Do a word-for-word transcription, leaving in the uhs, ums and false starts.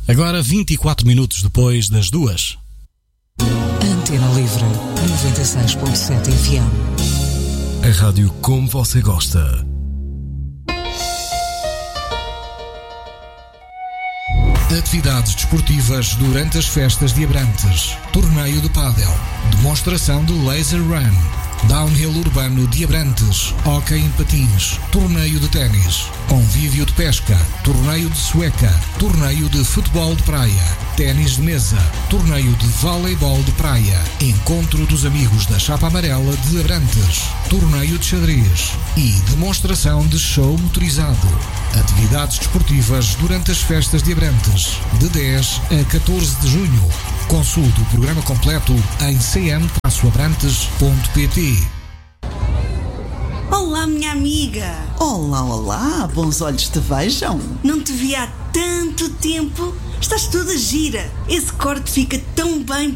Agora vinte e quatro minutos depois das duas. Antena Livre, noventa e seis ponto sete F M. A rádio como você gosta. Atividades desportivas durante as festas de Abrantes. Torneio de pádel. Demonstração de laser run. Downhill urbano de Abrantes. Hóquei em patins. Torneio de ténis. Convívio de pesca. Torneio de sueca. Torneio de futebol de praia. Ténis de mesa. Torneio de voleibol de praia. Encontro dos amigos da Chapa Amarela de Abrantes. Torneio de xadrez. E demonstração de show motorizado. Atividades desportivas durante as festas de Abrantes. De dez a catorze de junho. Consulte o programa completo em c m abrantes ponto p t. Olá, minha amiga! Olá, olá! Bons olhos te vejam! Não te vi há tanto tempo! Estás toda gira! Esse corte fica tão bem